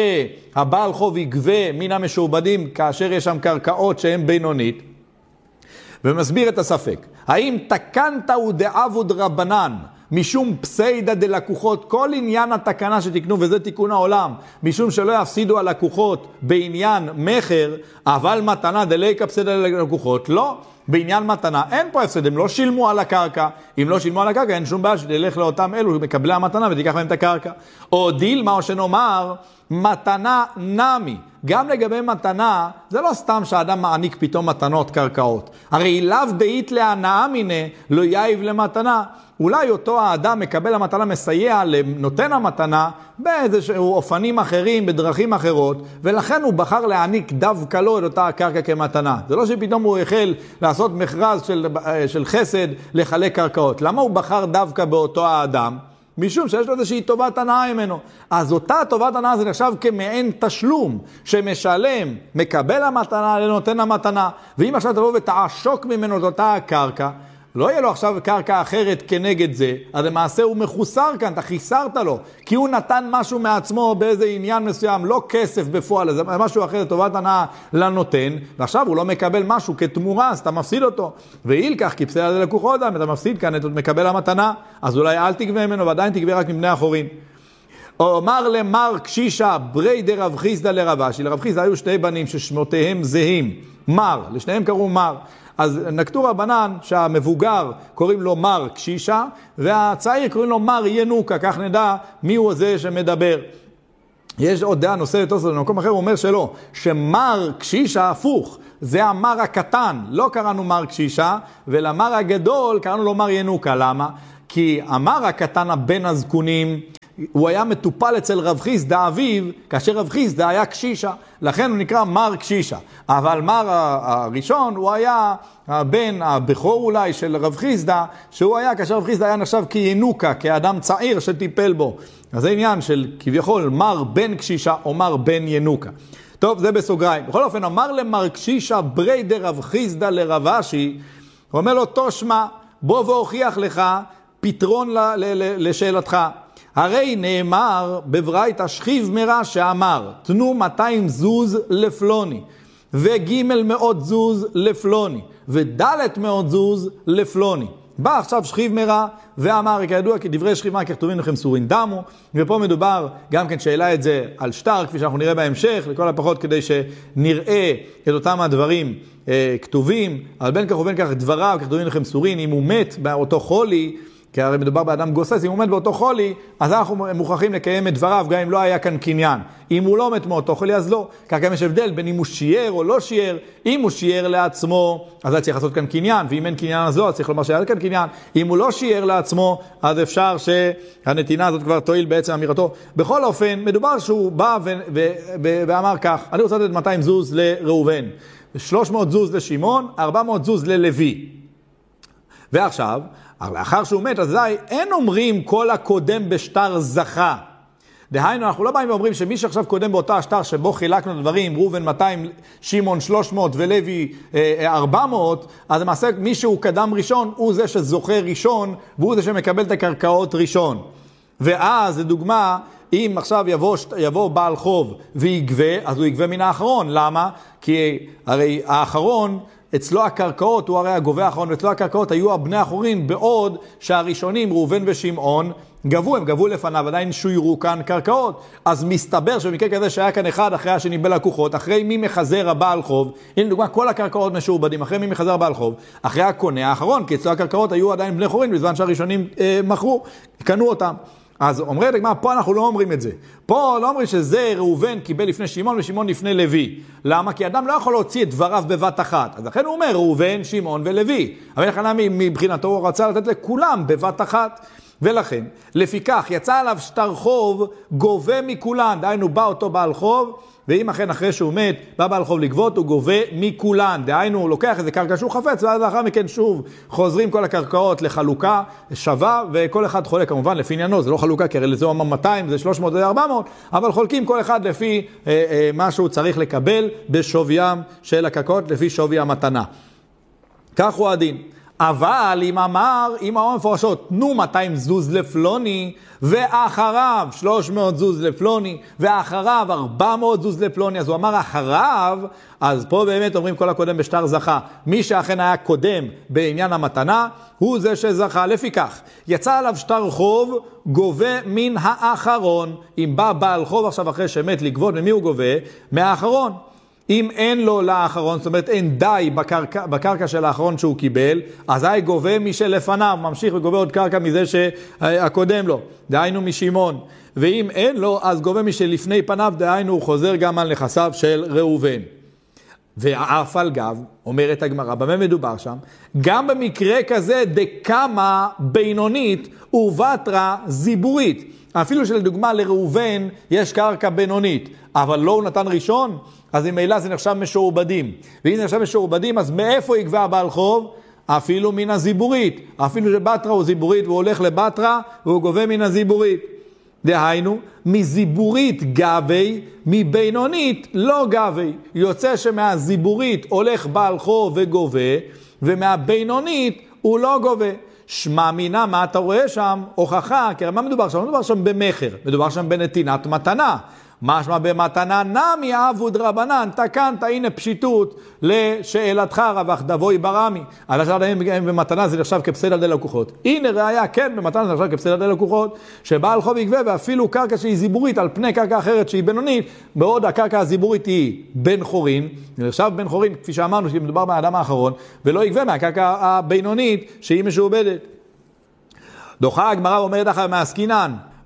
שהבעל חוב יגבה מן המשועבדים כאשר יש שם קרקעות שהן בינונית, ומסביר את הספק. האם תקנת ודעבוד רבנן משום פסיידא דלקוחות, כל עניין התקנה שתקנו, וזה תיקון העולם, משום שלא יפסידו הלקוחות בעניין מחר, אבל מתנה דליקה פסיידא דלקוחות, לא. בעניין מתנה אין פה הפסד, הם לא שילמו על הקרקע, אם לא שילמו על הקרקע אין שום בעיה שתלך לאותם אלו מקבלי המתנה ותיקח להם את הקרקע. או דילמה, או שנאמר מתנה נמי, גם לגבי מתנה זה לא סתם שהאדם מעניק פתאום מתנות קרקעות, הרי לאו דאית להנאה מיניה לא יאיב למתנה. אולי אותו האדם מקבל המתנה, מסייע לנותן המתנה באיזשהו אופנים אחרים, בדרכים אחרות, ולכן הוא בחר להעניק דווקא לו את אותה הקרקע כמתנה. זה לא שפתאום הוא החל לעשות מכרז של חסד לחלק קרקעות. למה הוא בחר דווקא באותו האדם? משום שיש לו איזושהי טובת הנאה ממנו. אז אותה טובת הנאה זה נחשב כמעין תשלום שמשלם, מקבל המתנה לנותן המתנה. ואם עכשיו תבוא ותעשוק ממנו את אותה הקרקע, לא יהיה לו עכשיו קרקע אחרת כנגד זה, אז למעשה הוא מחוסר כאן, אתה חיסרת לו, כי הוא נתן משהו מעצמו באיזה עניין מסוים, לא כסף בפועל, זה משהו אחר, טובת הנאה לנותן, ועכשיו הוא לא מקבל משהו כתמורה, אז אתה מפסיד אותו. ואיל כך, כי פסיידא דלקוחות, אתה מפסיד כאן את מקבל המתנה, אז אולי אל תגבה ממנו, ועדיין תגבה רק מבני החורין. אומר למר קשישה ברי דרב חיסדא לרב אשי. לרב חיסדא היו שתי בנים ששמותיהם זהים, מר, לשניהם קראו מר. אז נקטו רבנן שהמבוגר קוראים לו מר קשישה, והצעיר קוראים לו מר ינוקה, כך נדע מי הוא זה שמדבר. יש עוד דעה נוספת, במקום אחר הוא אומר שלא, שמר קשישה הפוך, זה המר הקטן, לא קראנו מר קשישה, ולמר הגדול קראנו לו מר ינוקה. למה? כי המר הקטן הבן הזקונים, הוא היה מטופל אצל רב חיסדא אביו, כאשר רב חיסדא היה קשישה, לכן הוא נקרא מר קשישה. אבל מר הראשון הוא היה הבן הבכור אולי של רב חיסדא, שהוא היה, כאשר רב חיסדא היה נחשב כינוקה, כאדם צעיר שטיפל בו. אז זה עניין של כביכול מר בן קשישה או מר בן ינוקה. טוב, זה בסוגריים. בכל אופן, אמר למר קשישה ברי דרב חיסדא לרב אשי, הוא אומר לו, תשמע, בוא והוכיח לך פתרון לשאלתך. הרי נאמר בברייתא שכיב מרע שאמר, תנו 200 זוז לפלוני, וג' 100 זוז לפלוני, וד' 100 זוז לפלוני. בא עכשיו שכיב מרע ואמר, כידוע כי דברי שכיב מרע ככתובים לכם סורין דמו, ופה מדובר גם כן שאלה את זה על שטר, כפי שאנחנו נראה בהמשך, לכל הפחות כדי שנראה את אותם הדברים כתובים, אבל בין כך ובין כך דבריו ככתובים לכם סורין, אם הוא מת באותו חולי, כי הרי מדובר באדם גוסס, אם הוא מת באותו חולי, אז אנחנו מוכרחים לקיים את דבריו, גם אם לא היה כאן קניין. אם הוא לא מת מאותו חולי, אז לא. כך גם יש הבדל בין אם הוא שיער או לא שיער. אם הוא שיער לעצמו, אז צריך לעשות כאן קניין, ואם אין קניין הזו, אז צריך לומר שהיה כאן קניין. אם הוא לא שיער לעצמו, אז אפשר שהנתינה הזאת כבר תועיל בעצם אמירתו. בכל אופן, מדובר שהוא בא ואמר כך, אני רוצה לתת 200 זוז לראובן, 300 זוז לשמעון, 400 זוז ללוי. ועכשיו, לאחר שהוא מת, אז אין אומרים כל הקודם בשטר זכה. דהיינו, אנחנו לא באים ואומרים שמי שעכשיו קודם באותה השטר שבו חילקנו דברים, ראובן 200, שמעון 300 ולוי 400, אז למעשה מי שהוא קדם ראשון הוא זה שזוכה ראשון, והוא זה שמקבל את הקרקעות ראשון. ואז, לדוגמה, אם עכשיו יבוא בעל חוב ויגבה, אז הוא יגבה מן האחרון. למה? כי הרי האחרון, אצלו הקרקעות, הוא הרי הגובה האחרון, ואצלו הקרקעות היו הבני האחורין, בעוד שהראשונים, ראובן ושמעון, הם גבו לפניו, עדיין שוירו כאן קרקעות. אז מסתבר שבמקרה כזה שהיה כאן אחד אחרי השני בלקוחות, אחרי מי מחזר הבעל חוב, הנה דוגמה, כל הקרקעות משועבדים, אחרי מי מחזר הבעל חוב, אחרי הקונה האחרון, כי אצלו הקרקעות היו עדיין בני חורין, בזמן שהראשונים מכרו, קנו אותם. אז אומרת לגמרי, פה אנחנו לא אומרים את זה. פה לא אומרים שזה ראובן קיבל לפני שמעון ושמעון לפני לוי. למה? כי אדם לא יכול להוציא את דבריו בבת אחת. אז לכן הוא אומר ראובן, שמעון ולוי. אבל לכן מבחינתו הוא רצה לתת לכולם בבת אחת. ולכן, לפיכך, יצא עליו שטר חוב, גובה מכולן. דהיינו, בא אותו בעל חוב, ואם אכן אחרי שהוא מת, בא בעל חוב לגבות, הוא גובה מכולן. דהיינו, הוא לוקח איזה קרקע שהוא חפץ, ואז לאחר מכן שוב חוזרים כל הקרקעות לחלוקה שווה, וכל אחד חולק כמובן לפי עניינו, זה לא חלוקה, כי הרי לזה הוא אמר 200, זה 300, זה 400, אבל חולקים כל אחד לפי מה שהוא צריך לקבל בשוויים של הקרקעות, לפי שווי המתנה. כך הוא הדין. אבל אם אמר מפורשות, תנו 200 זוז לפלוני, ואחריו 300 זוז לפלוני, ואחריו 400 זוז לפלוני, אז הוא אמר אחריו, אז פה באמת אומרים כל הקודם בשטר זכה. מי שאכן היה קודם בעניין המתנה, הוא זה שזכה. לפיכך, יצא עליו שטר חוב, גובה מן האחרון. אם בא בעל חוב עכשיו אחרי שמת לגבות, ממי הוא גובה? מהאחרון. אם אין לו לאחרון, זאת אומרת אין די בקרקע של האחרון שהוא קיבל, אז הוא גובה מי שלפניו, ממשיך וגובה עוד קרקע מזה שהקודם לו, דהיינו משמעון. ואם אין לו, אז גובה מי שלפני פניו, דהיינו הוא חוזר גם על נכסיו של ראובן. ואף על גב, אומרת הגמרא, במה מדובר שם? גם במקרה כזה דקמה בינונית ובטרה זיבורית. אפילו שלדוגמה לראובן יש קרקע בינונית, אבל לא הוא נתן ראשון, אז אם מילה זה נחשב משועבדים. ואם זה נחשב משועבדים, אז מאיפה יגבה הבעל חוב? אפילו מן הזיבורית. אפילו שבטרה הוא זיבורית והוא הולך לבטרה והוא גובה מן הזיבורית. דהיינו, מזיבורית גבי, מבינונית לא גבי. יוצא שמהזיבורית הולך בעל חוב וגובה, ומהבינונית הוא לא גובה. שמע מינה, מה אתה רואה שם? הוכחה, כי מה מדובר שם? מדובר שם במחר, מדובר שם בנתינת מתנה. משמע במתנה נמי אבוד רבנן, תקנת, הנה פשיטות לשאלתך רווח דבוי ברמי. על השאלה במתנה זה נחשב כפסל על לקוחות. הנה ראיה, כן, במתנה זה נחשב כפסל על לקוחות, שבעל חוב יגבה ואפילו קרקע שהיא זיבורית על פני קרקע אחרת שהיא בינונית, בעוד הקרקע הזיבורית היא בן חורין, נחשב בן חורין, כפי שאמרנו שמדובר באדם האחרון, ולא יגבה מהקרקע הבינונית שהיא משועבדת. דוחה הגמרא ואומרת אחר מעסקינן,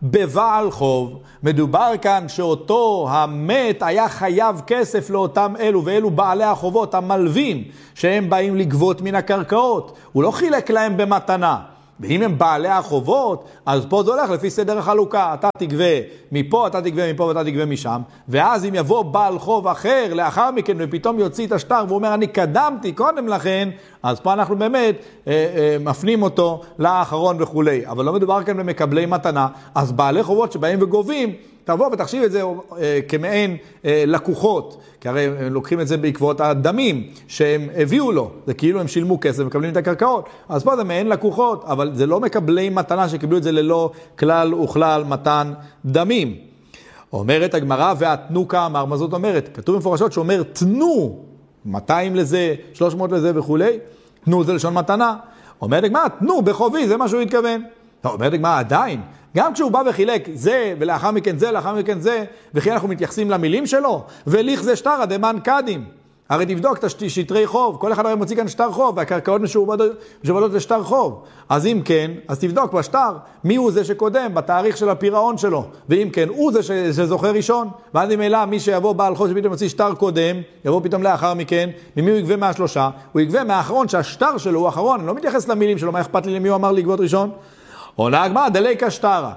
בבעל חוב. מדובר כאן שאותו המת היה חייב כסף לאותם אלו, ואלו בעלי החובות, המלווים, שהם באים לגבות מן הקרקעות. הוא לא חילק להם במתנה. ואם הם בעלי החובות, אז פה זה הולך לפי סדר החלוקה. אתה תגבה מפה, אתה תגבה מפה ואתה תגבה משם. ואז אם יבוא בעל חוב אחר לאחר מכן ופתאום יוציא את השטר ואומר אני קדמתי קודם לכן, אז פה אנחנו באמת מפנים אותו לאחרון וכו'. אבל לא מדובר כאן במקבלי מתנה. אז בעלי חובות שבאים וגובים, תבוא ותחשיב את זה כמעין לקוחות, כי הרי הם לוקחים את זה בעקבות הדמים שהם הביאו לו, זה כאילו הם שילמו כסף ומקבלים את הקרקעות, אז פה זה מעין לקוחות, אבל זה לא מקבלי מתנה שקיבלו את זה ללא כלל וכלל מתן דמים. אומרת הגמרא, והתנו כאמר, מה זאת אומרת? כתוב במפורשות שאומר תנו, 200 לזה, 300 לזה וכו', תנו זה לשון מתנה. אומרת הגמרא, תנו בחובי, זה מה שהוא התכוון. אומרת הגמרא, עדיין, גם כשהוא בא וחילק זה, ולאחר מכן זה, לאחר מכן זה, וכי אנחנו מתייחסים למילים שלו, וליך זה שטר, דמן קדים. הרי תבדוק את השטרי חוב, כל אחד הרי מוציא כאן שטר חוב, והקרקעות משועבדות לשטר חוב. אז אם כן, אז תבדוק בשטר, מי הוא זה שקודם, בתאריך של הפירעון שלו, ואם כן, הוא זה שזוכר ראשון, ואז אם אלא, מי שיבוא בעל חוב שפתאום מוציא שטר קודם, יבוא פתאום לאחר מכן, ממי הוא יגבה מהשלושה? הוא יגבה מהאחרון, שהשטר שלו הוא האחרון, אני לא מתייחס למילים שלו, מה אכפת לי למי הוא אמר לגבות ראשון? עונה הגמרא, דליקה שטרה.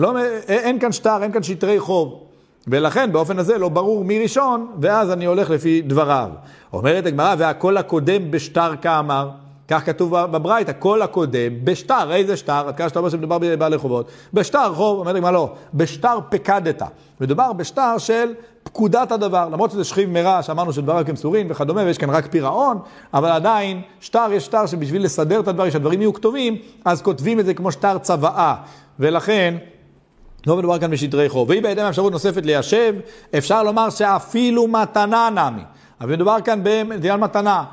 אין כאן שטר, אין כאן שטרי חוב. ולכן באופן הזה לא ברור מי ראשון, ואז אני הולך לפי דבריו. אומרת הגמרא, והכל הקודם בשטר כאמר, כך כתוב בברייתא, הכל הקודם בשטר, איזה שטר? עד כמה שאתה אומר שמדובר בבעלי חובות. בשטר חוב, אומרת הגמרא לא, בשטר פקדתה. מדובר בשטר של פקודת הדבר, למרות שזה שכיב מרע, שאמרנו שדבריו כמסורין וכדומה, ויש כאן רק פירעון, אבל עדיין שטר יש שטר שבשביל לסדר את הדברים, שהדברים יהיו כתובים, אז כותבים את זה כמו שטר צוואה, ולכן לא מדובר כאן בשטרי חוב. והיא בהתאם אפשרות נוספת ליישב, אפשר לומר שאפילו מתנה נמי. אבל מדובר כאן בדיון מתנה.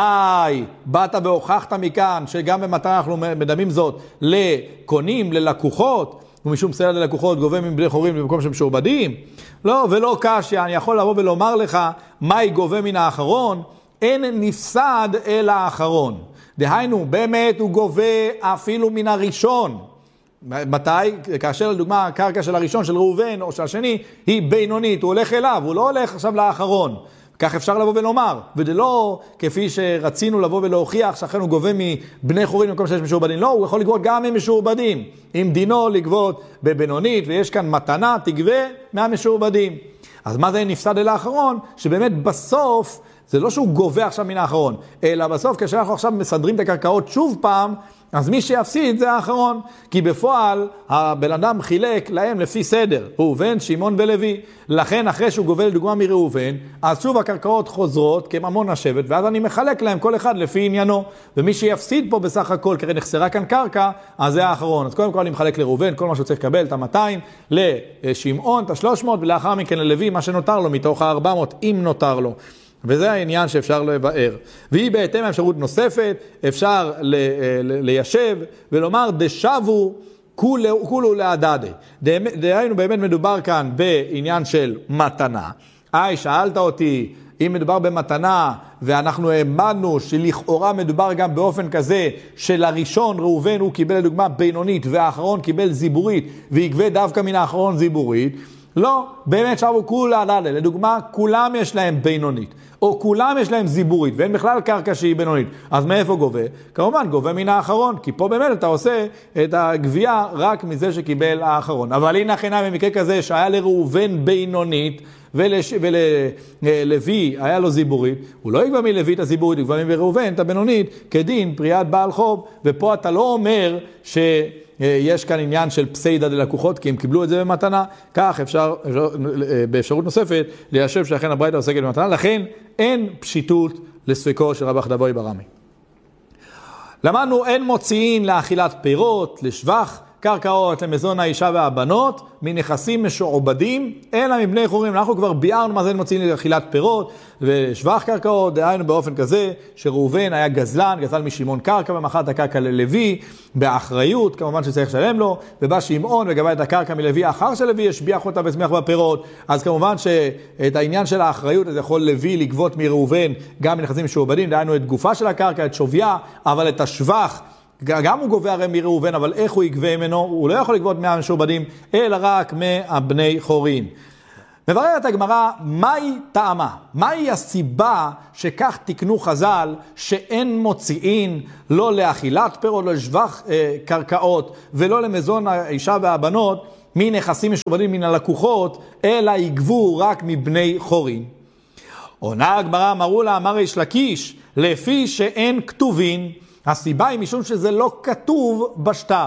באת והוכחת מכאן שגם במתנה אנחנו מדמים זאת לקונים, ללקוחות, ומשום סלע ללקוחות גובה מבני חורים במקום שמשועבדים. לא, ולא קשיא, אני יכול לבוא ולומר לך, מהי גובה מן האחרון? אין נפסד אל האחרון. דהיינו, באמת הוא גובה אפילו מן הראשון. מתי? כאשר לדוגמה הקרקע של הראשון של ראובן או של השני היא בינונית, הוא הולך אליו, הוא לא הולך עכשיו לאחרון. כך אפשר לבוא ולומר, וזה לא כפי שרצינו לבוא ולהוכיח שאכן הוא גובה מבני חורים במקום שיש משועבדים. לא, הוא יכול לגבות גם ממשועבדים. אם דינו לגבות בבינונית ויש כאן מתנה, תגבה מהמשועבדים. אז מה זה נפסד אל האחרון? שבאמת בסוף זה לא שהוא גובה עכשיו מן האחרון, אלא בסוף כאשר אנחנו עכשיו מסדרים את הקרקעות שוב פעם, אז מי שיפסיד זה האחרון, כי בפועל הבן אדם חילק להם לפי סדר, ראובן, שמעון ולוי. לכן אחרי שהוא גובה לדוגמה מראובן, אז שוב הקרקעות חוזרות כממון השבט, ואז אני מחלק להם כל אחד לפי עניינו, ומי שיפסיד פה בסך הכל, כי נחסרה כאן קרקע, אז זה האחרון. אז קודם כל אני מחלק לראובן, כל מה שהוא צריך לקבל, את ה-200, לשמעון, את ה-300, ולאחר מכן ללוי, מה שנותר לו מתוך ה-400, אם נותר לו. וזה העניין שאפשר לבאר. והיא בהתאם האפשרות נוספת, אפשר ליישב ולומר דשבו כולו להדדה. דהיינו באמת מדובר כאן בעניין של מתנה. שאלת אותי אם מדובר במתנה ואנחנו העמדנו שלכאורה מדובר גם באופן כזה של הראשון ראובן הוא קיבל לדוגמה בינונית והאחרון קיבל זיבורית ויגבה דווקא מן האחרון זיבורית. לא, באמת שבו כולה להדדה. לדוגמה כולם יש להם בינונית. או כולם יש להם זיבורית, ואין בכלל קרקע שהיא בינונית. אז מאיפה גובה? כמובן, גובה מן האחרון, כי פה באמת אתה עושה את הגבייה רק מזה שקיבל האחרון. אבל הנה חינם במקרה כזה שהיה לראובן בינונית, ולוי היה לו זיבורית, הוא לא יגבה מלוי את הזיבורית, הוא יגבה מראובן את הבינונית, כדין פריאת בעל חוב, ופה אתה לא אומר יש כאן עניין של פסיידא דלקוחות, כי הם קיבלו את זה במתנה, כך אפשר באפשרות נוספת ליישב שאכן הברייתא עוסקת במתנה, לכן אין פשיטות לספקו של רבי חדבוי ברמי. למדנו אין מוציאים לאכילת פירות, לשבח קרקעות, למזון האישה והבנות, מנכסים משועבדים, אלא מבני חורים. אנחנו כבר ביארנו מה זה אין מוציאים לאכילת פירות ושבח קרקעות, דהיינו באופן כזה שראובן היה גזלן משמעון קרקע ומכר את הקרקע ללוי באחריות, כמובן שצריך לשלם לו, ובא שמעון וגבה את הקרקע מלוי אחר שלוי השביח אותה ושמח בפירות, אז כמובן שאת העניין של האחריות הזה יכול לוי לגבות מראובן גם מנכסים משועבדים, דהיינו את גופה של הקרקע, את שוויה, אבל את השבח גם הוא גובה הרי מראובן, אבל איך הוא יגבה ממנו? הוא לא יכול לגבות מהמשועבדים, אלא רק מהבני חורין. מבררת הגמרא, מהי טעמה? מהי הסיבה שכך תקנו חז"ל שאין מוציאין לא לאכילת פירות, לא לשבח קרקעות ולא למזון האישה והבנות מנכסים משועבדים מן הלקוחות, אלא יגבו רק מבני חורין? עונה הגמרא, אמרו לה, אמר ריש לקיש, לפי שאין כתובין. הסיבה היא משום שזה לא כתוב בשטר.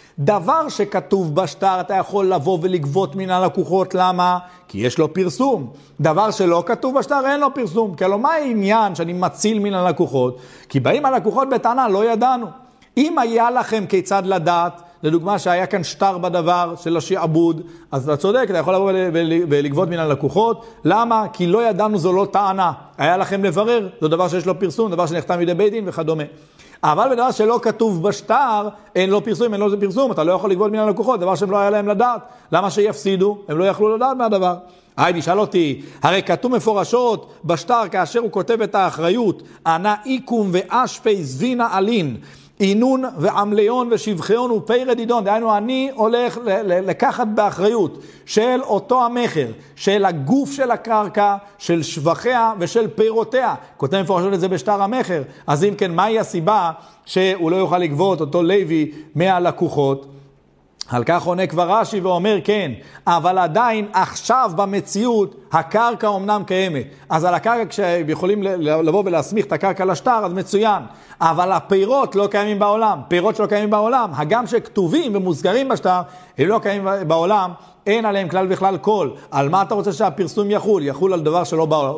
דבר שכתוב בשטר אתה יכול לבוא ולגבות מן הלקוחות, למה? כי יש לו פרסום. דבר שלא כתוב בשטר אין לו פרסום. כלומר, מה העניין שאני מציל מן הלקוחות? כי באים הלקוחות בטענה, לא ידענו. אם היה לכם כיצד לדעת, לדוגמה שהיה כאן שטר בדבר של השעבוד, אז אתה צודק, אתה יכול לבוא ולגבות מן הלקוחות. למה? כי לא ידענו, זו לא טענה. היה לכם לברר, זה דבר שיש לו פרסום, דבר שנחתם מידי בית דין וכדומה. אבל בדבר שלא כתוב בשטר, אין לו פרסום, אין לו פרסום, אתה לא יכול לגבות מן הלקוחות, דבר שהם לא היה להם לדעת. למה שיפסידו? הם לא יכלו לדעת מהדבר. נשאל אותי, הרי כתוב מפורשות בשטר כאשר הוא כותב את האחריות, ענה איקום ואשפי זבינה אלין, אינון ועמליון ושבחיון ופי רדידון. דהיינו, אני הולך לקחת באחריות של אותו המחר, של הגוף של הקרקע, של שבחיה ושל פירותיה. כותב מפורשות את זה בשטר המחר. אז אם כן, מהי הסיבה שהוא לא יוכל לגבות אותו לוי מהלקוחות? על כך עונה כבר רש"י ואומר כן, אבל עדיין עכשיו במציאות הקרקע אומנם קיימת. אז על הקרקע כשיכולים לבוא ולהסמיך את הקרקע לשטר, אז מצוין. אבל הפירות לא קיימים בעולם. פירות שלא קיימים בעולם, הגם שכתובים ומוזכרים בשטר, הם לא קיימים בעולם, אין עליהם כלל וכלל כל. על מה אתה רוצה שהפרסום יחול? יחול על דבר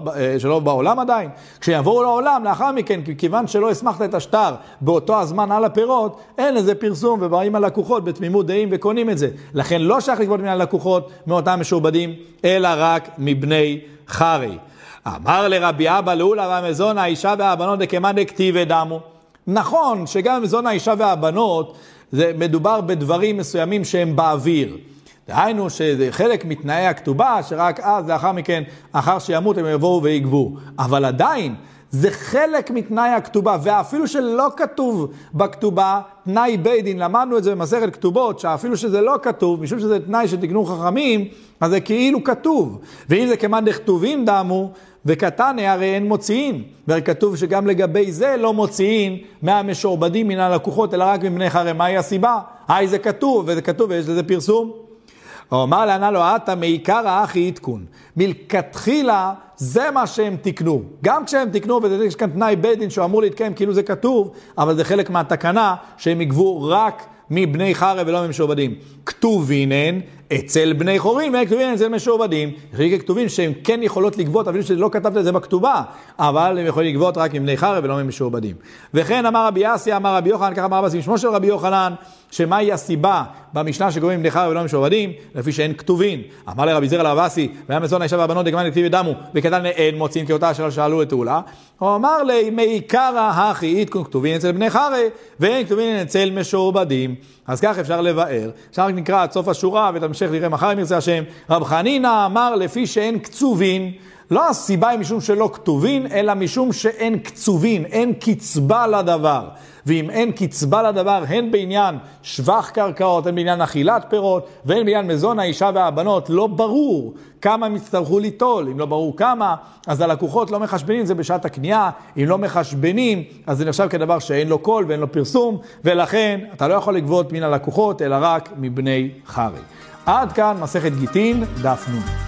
שלא בעולם עדיין? כשיבואו לעולם, לאחר מכן, כיוון שלא הסמכת את השטר באותו הזמן על הפירות, אין איזה פרסום, ובאים הלקוחות בתמימות דעים וקונים את זה. לכן לא שייך לגבות מן הלקוחות מאותם משועבדים, אלא רק מבני חרי. אמר לרבי אבא לאולה והמזון האישה והבנות דקמא דכתיב דמו. נכון שגם מזון האישה והבנות, זה מדובר בדברים מסוימים שהם באוויר. דהיינו שזה חלק מתנאי הכתובה, שרק אז, לאחר מכן, אחר שימות, הם יבואו ויגבו. אבל עדיין, זה חלק מתנאי הכתובה, ואפילו שלא כתוב בכתובה, תנאי בית דין, למדנו את זה במסכת כתובות, שאפילו שזה לא כתוב, משום שזה תנאי שתקנו חכמים, אז זה כאילו כתוב. ואם זה כמאן דכתובים דמו, וקטני הרי אין מוציאים. וכתוב שגם לגבי זה לא מוציאים מהמשועבדים מן הלקוחות, אלא רק מבני חרי. מהי הסיבה? זה כתוב, וזה כתוב, ויש לזה פרסום. הוא אמר לענה לו, אתה מעיקר האחי עדכון. מלכתחילה זה מה שהם תקנו. גם כשהם תקנו, ויש כאן תנאי בית דין שאמור להתקיים כאילו זה כתוב, אבל זה חלק מהתקנה שהם יגבו רק מבני חרי ולא ממשועבדים. כתובין הן אצל בני חורין, וכתובין אצל משועבדים. יש כתובים שהם כן יכולות לגבות, אפילו שלא כתבת את זה בכתובה, אבל הם יכולים לגבות רק מבני חרי ולא ממשועבדים. וכן אמר רבי יאסי, אמר רבי יוחנן, כך אמר רבי שמו של רבי יוחנן, שמהי הסיבה במשנה שגובים מבני חרי ולא משועבדים, לפי שאין כתובין. אמר לרבי זרע לרבאסי, והמזון האישה והבנות דקמא דכתיב דמו, וכתב אין מוצאים כאותה שאלו את תעולה. הוא אמר לי, מעיקר האחי עדכון כתובין אצל בני חרי, ואין כתובין אצל משועבדים. אז כך אפשר לבאר. עכשיו רק נקרא עד סוף השורה, ותמשך נראה מחר אם ירצה השם. רב חנינא אמר לפי שאין קצובין, לא הסיבה היא משום שלא כתובין, אלא משום שאין קצובין, אין קצבה לדבר. ואם אין קצבה לדבר, הן בעניין שבח קרקעות, הן בעניין אכילת פירות, והן בעניין מזון האישה והבנות, לא ברור כמה הם יצטרכו ליטול. אם לא ברור כמה, אז הלקוחות לא מחשבנים, זה בשעת הקנייה. אם לא מחשבנים, אז זה נחשב כדבר שאין לו קול ואין לו פרסום, ולכן אתה לא יכול לגבות מן הלקוחות, אלא רק מבני חרי. עד כאן מסכת גיטין, דף נ'.